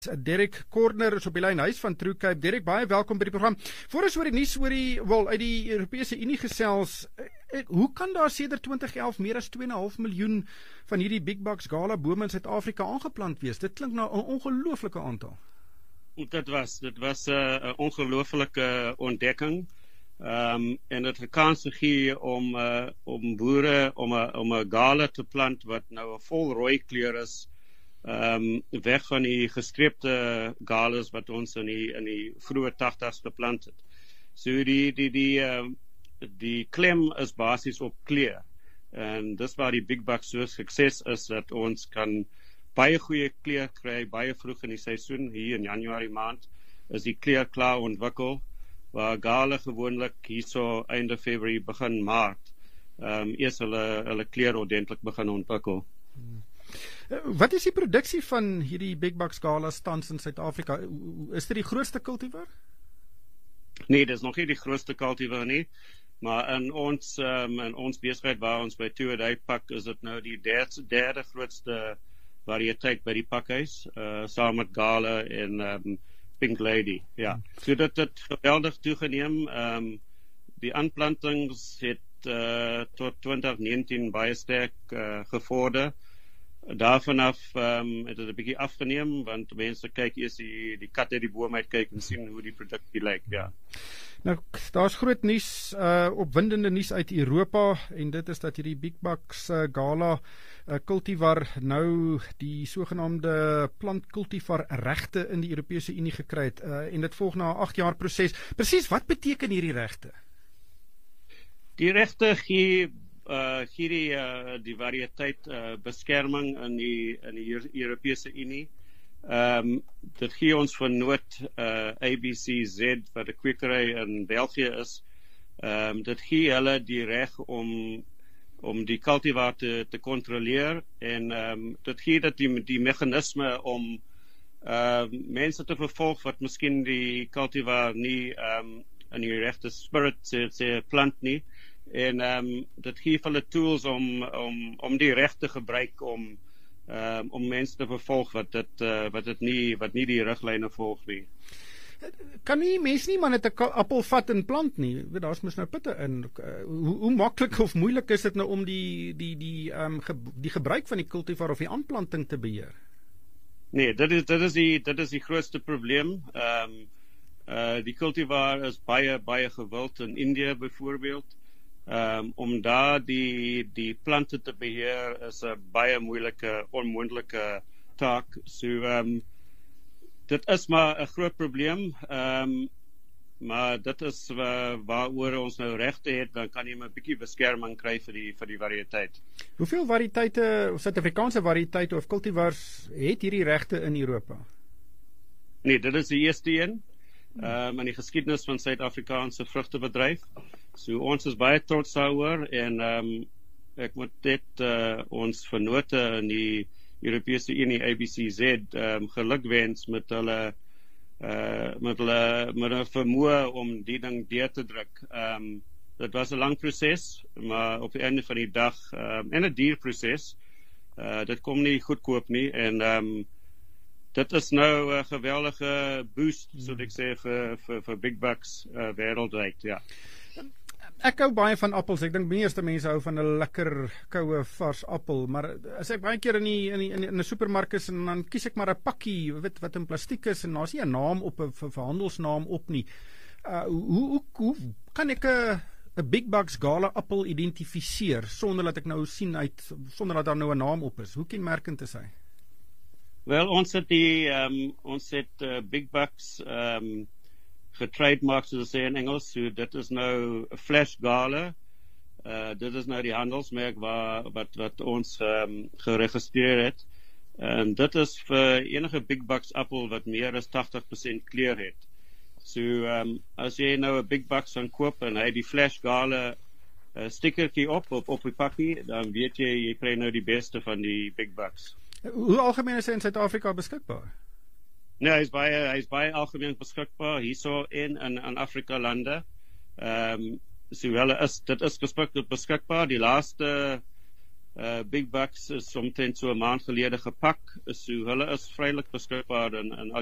Derek Corner is op die lyn huis van True Cape. Derek, baie welkom by die program. Voor ons oor die nuus uit die Europese Unie gesels, hoe kan daar sedert 2011 meer as 2,5 miljoen van hierdie Big Bucks Gala bome in Suid-Afrika aangeplant wees? Dit klink na 'n ongelooflike aantal. Dit was 'n ongelooflike ontdekking. En het 'n kans gegee om boere om 'n gala te plant wat nou 'n vol rooi kleur is. Weg van die gestreepte galas wat ons in die vroeë 80s geplant het. So die klem is basies op kleur. En dis waar die Big Bucks so sukses is, dat ons kan baie goeie kleur kry, baie vroeg in die seisoen. Hier in Januarie maand is die kleur klaar ontwikkel, waar gala gewoonlik hierso einde Februarie begin Maart. Eers hulle kleur ordentlik begin ontwikkel. Wat is die produksie van hierdie Big Bucks Galas tans in Suid-Afrika? Is dit die grootste kultivar? Nee, dit is nog nie die grootste kultivar nie, maar in ons besigheid waar ons by Two-a-Day pak, is dit nou die derde grootste variëteit by die pakhuis, saam met Gala en Pink Lady. Ja. So dit het geweldig toegeneem. Die aanplantings het tot 2019 baie sterk gevorder. Daarvan af het het 'n bietjie afgeneem, want mense kyk eers die kat uit die boom uit kyk en sien hoe die produksie lyk, ja. Nou, daar's groot nuus, opwindende nuus uit Europa, en dit is dat hierdie Big Bucks Gala kultivar nou die sogenaamde plantkultivar regte in die Europese Unie gekry het, en dit volg na 'n 8 jaar proses. Presies, wat beteken hierdie regte? Die regte gee die variëteit beskerming in die Europese Unie. Dit gee ons vernoot ABCZ, wat 'n kwekery in België is. Dit gee hulle die reg om die kultivar te kontroleer, en dit gee dat die meganisme om mense te vervolg wat miskien die kultivar nie in die regte spirit sê plant nie. En dit gee hulle tools om die reg te gebruik om mense te vervolg wat nie die riglyne volg nie. Kan nie mense nie maar net 'n appel vat en plant nie. Daar's mos nou pitte in. Hoe maklik of moeilik is dit nou om die gebruik van die kultivar of die aanplanting te beheer? Nee, dit is die grootste probleem. Die kultivar is baie gewild in India byvoorbeeld. Om daar die plante te beheer is 'n baie moeilike, onmoontlike taak. So dit is maar 'n groot probleem. Maar dit is waaroor ons nou regte het, dan kan jy 'n bietjie beskerming kry vir die variëteit. Hoeveel variëteite, Suid-Afrikaanse variëteite of kultivars het hierdie regte in Europa? Nee, dit is die eerste een. In die geskiedenis van Suid-Afrikaanse vrugtebedryf. So ons is baie trots daaroor, en ek moet dit ons vennote in die Europese Unie ABCZ gelukwens met hulle vermoë om die ding deur te druk. Dit was 'n lang proses, maar op die einde van die dag en 'n duur proses. Dit kom nie goedkoop nie, en dit is nou 'n geweldige boost, so ek sê, vir Big Bucks wêreldwyd, ja. Ek hou baie van appels. Ek dink meeste mense hou van 'n lekker koue vars appel, maar as ek baie keer in 'n supermark is, en dan kies ek maar 'n pakkie wat in plastiek is, en daar's nie 'n naam op 'n verhandelsnaam op nie. Hoe kan ek 'n Big Bucks Gala appel identifiseer sonder dat ek nou sien sonder dat daar nou 'n naam op is? Hoe kenmerkend is hy? Wel, ons het Big Bucks getrademark, soos sê in Engels. So dit is nou Flash Gala. Dit is nou die handelsmerk wat ons geregistreer het. En dit is vir enige Big Bucks appel wat meer as 80% kleur het. So as jy nou 'n Big Bucks gaan koop en hy die Flash Gala stickertjie op die pakkie, dan weet jy kry nou die beste van die Big Bucks. Hoe algemeen is hy in Suid-Afrika beskikbaar? Nee, hy is baie algemeen beskikbaar hierso in Afrika lande. So dit is beskikbaar. Die laaste Big Bucks is omtrent so 'n maand gelede gepak, so hulle is vrylik beskikbaar in